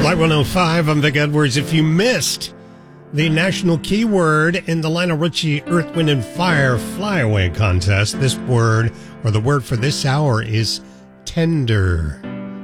Light 105, I'm Vic Edwards. If you missed the national keyword in the Lionel Richie Earth, Wind, and Fire Flyaway contest, this word, or the word for this hour, is tender.